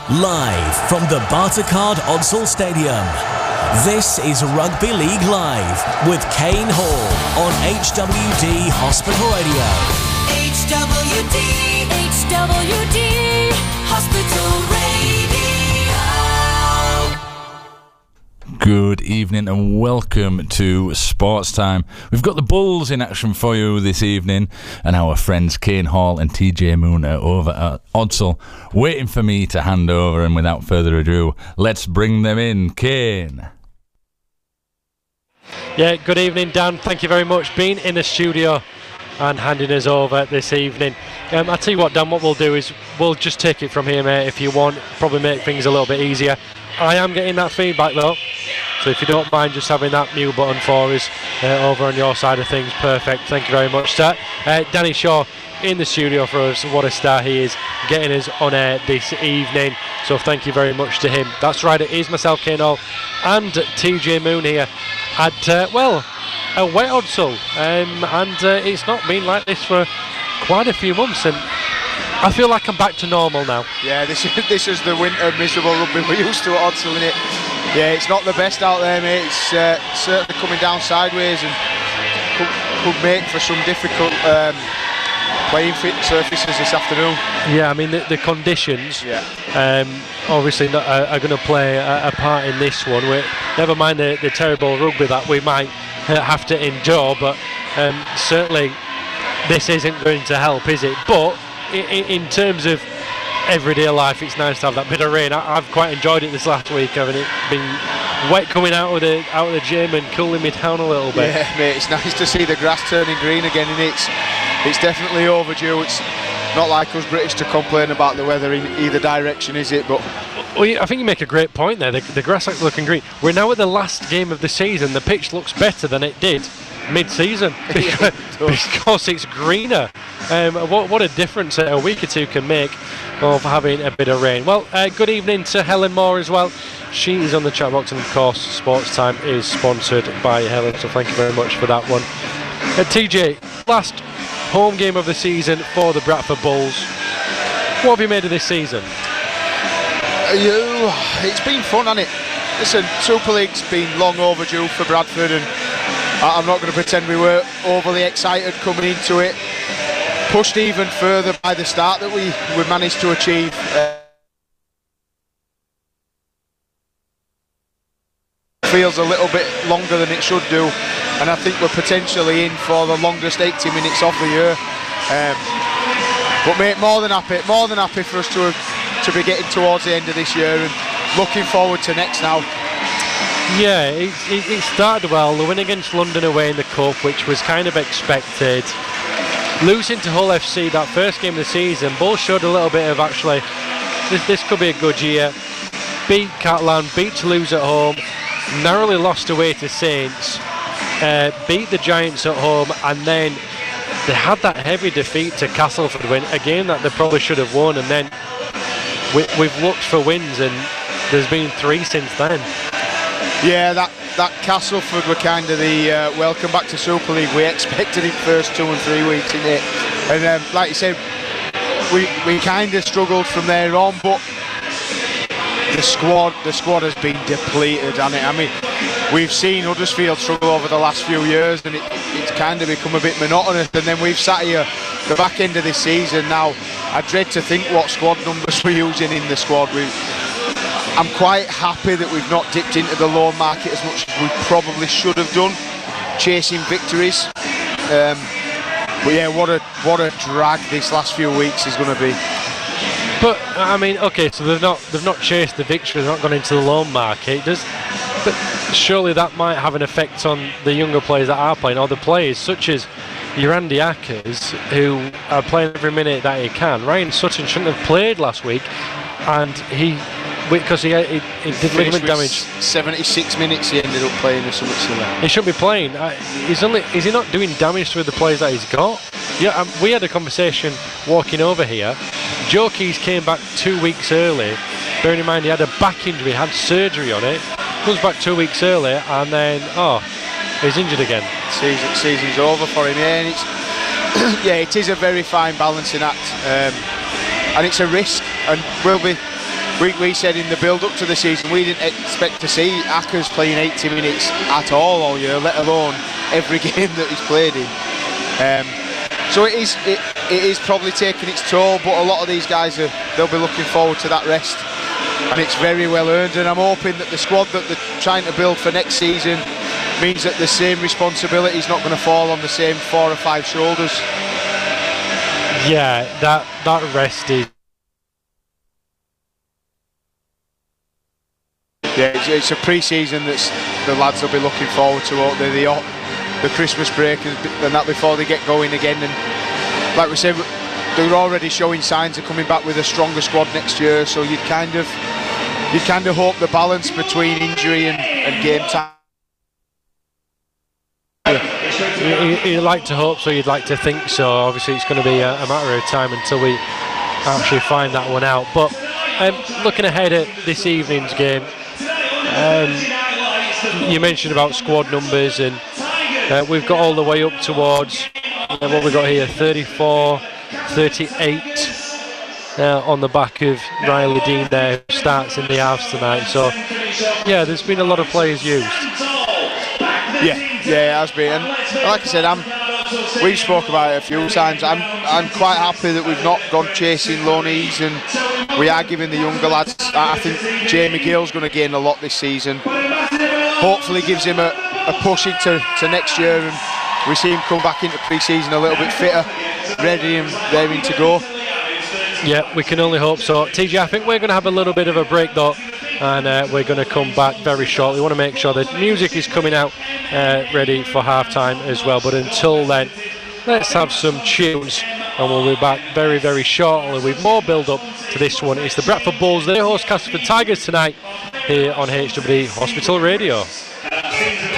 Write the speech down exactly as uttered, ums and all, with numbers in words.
Live from the Bartercard Odsal Stadium, this is Rugby League Live with Kane Hall on H W D Hospital Radio. H W D, H W D Hospital Radio. Good evening and welcome to Sports Time. We've got the Bulls in action for you this evening, and our friends Kane Hall and T J Moon are over at Odsal waiting for me to hand over, and without further ado, let's bring them in. Kane. Yeah, good evening, Dan. Thank you very much being in the studio and handing us over this evening. Um, I'll tell you what, Dan, what we'll do is we'll just take it from here, mate, if you want. Probably make things a little bit easier. I am getting that feedback, though, so if you don't mind just having that mute button for us uh, over on your side of things, perfect. Thank you very much, sir. Uh, Danny Shaw in the studio for us. What a star he is, getting us on air this evening, so thank you very much to him. That's right, it is myself, Kane Hall, and T J Moon here at, uh, well, a wet Odsal, um, and uh, it's not been like this for quite a few months, and I feel like I'm back to normal now. Yeah, this is this is the winter miserable rugby we're used to at Odsal, innit? Yeah, it's not the best out there, mate. It's uh, certainly coming down sideways and could, could make for some difficult um, playing fit surfaces this afternoon. Yeah, I mean the, the conditions, yeah. um, obviously not, uh, are going to play a, a part in this one. We're, never mind the, the terrible rugby that we might uh, have to endure, but um, certainly this isn't going to help, is it? But in, in terms of everyday life, it's nice to have that bit of rain. I, I've quite enjoyed it this last week, having it been wet coming out of the out of the gym and cooling me down a little bit. Yeah, mate, it's nice to see the grass turning green again, and it's it's definitely overdue. It's not like us British to complain about the weather in either direction, is it? But well, I think you make a great point there. The, the grass is looking green. We're now at the last game of the season. The pitch looks better than it did mid-season because, because it's greener. Um, what, what a difference a week or two can make of having a bit of rain. Well, uh, good evening to Helen Moore as well. She is on the chat box, and of course Sports Time is sponsored by Helen, so thank you very much for that one. uh, T J, last home game of the season for the Bradford Bulls. What have you made of this season? Uh, you, it's been fun, hasn't it? Listen, Super League's been long overdue for Bradford, and I'm not going to pretend we were overly excited coming into it. Pushed even further by the start that we, we managed to achieve. Uh, feels a little bit longer than it should do, and I think we're potentially in for the longest eighty minutes of the year. Um, but mate, more than happy, more than happy for us to have, to be getting towards the end of this year and looking forward to next now. Yeah, it, it, it started well. The win against London away in the Cup, which was kind of expected. Losing to Hull F C that first game of the season, Bulls showed a little bit of actually, this, this could be a good year. Beat Catalan, beat Toulouse at home, narrowly lost away to Saints, uh, beat the Giants at home, and then they had that heavy defeat to Castleford, win a game that they probably should have won, and then we, we've looked for wins, and there's been three since then. Yeah, that, that Castleford were kind of the uh, welcome back to Super League we expected in first two and three weeks, isn't it? And um, like you said, we we kind of struggled from there on, but the squad the squad has been depleted, hasn't it? I mean, we've seen Huddersfield struggle over the last few years, and it, it's kind of become a bit monotonous. And then we've sat here the back end of this season now. I dread to think what squad numbers we're using in the squad. We. I'm quite happy that we've not dipped into the loan market as much as we probably should have done, chasing victories. Um, but yeah, what a what a drag this last few weeks is going to be. But I mean, okay, so they've not they've not chased the victory, they've not gone into the loan market. Does, but surely that might have an effect on the younger players that are playing, or the players such as your Andy Ackers, who are playing every minute that he can. Ryan Sutton shouldn't have played last week, and he. Because he, he, he did ligament damage. seventy-six minutes he ended up playing or something similar. He shouldn't be playing. Uh, he's only, is he not doing damage to the players that he's got? Yeah, um, we had a conversation walking over here. Joe Keys came back two weeks early. Bearing in mind he had a back injury, had surgery on it. Comes back two weeks early, and then, oh, he's injured again. Season, season's over for him, yeah. And it's, yeah, it is a very fine balancing act. Um, and it's a risk, and we'll be we, we said in the build-up to the season we didn't expect to see Ackers playing eighty minutes at all all year, let alone every game that he's played in. Um, so it is it, it is probably taking its toll, but a lot of these guys are they'll be looking forward to that rest, and it's very well earned. And I'm hoping that the squad that they're trying to build for next season means that the same responsibility is not going to fall on the same four or five shoulders. Yeah, that that rest is. Yeah, it's, it's a pre-season that's the lads will be looking forward to. The the, the Christmas break and, and that before they get going again. And like we said, they're already showing signs of coming back with a stronger squad next year. So you'd kind of you'd kind of hope the balance between injury and, and game time. You, you'd like to hope so. You'd like to think so. Obviously, it's going to be a, a matter of time until we actually find that one out. But um, looking ahead at this evening's game. Um, you mentioned about squad numbers, and uh, we've got all the way up towards uh, what we've got here, thirty-four, thirty-eight uh, on the back of Riley Dean there, who starts in the halves tonight. So yeah, there's been a lot of players used. Yeah, yeah, it has been. And like I said, I'm we've spoke about it a few times. I'm I'm quite happy that we've not gone chasing loanees, and we are giving the younger lads. I think Jamie Gill's going to gain a lot this season. Hopefully gives him a, a push into to next year, and we see him come back into pre-season a little bit fitter, ready and raring to go. Yeah, we can only hope so. T J, I think we're going to have a little bit of a break though, and uh, we're going to come back very shortly. We want to make sure that music is coming out uh, ready for half-time as well. But until then, let's have some tunes, and we'll be back very, very shortly with more build-up to this one. It's the Bradford Bulls. They host Castleford Tigers tonight here on H W D Hospital Radio.